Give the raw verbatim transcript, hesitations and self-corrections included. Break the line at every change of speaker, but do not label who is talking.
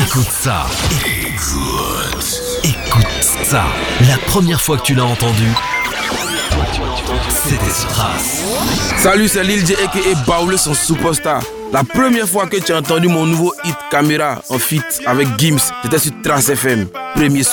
Écoute ça. Écoute. Écoute ça. La première fois que tu l'as entendu, c'était Strass.
Salut, c'est Lil J aka Baoulé son superstar. La première fois que tu as entendu mon nouveau hit Caméra en feat avec Gims, c'était sur Trace F M. Premier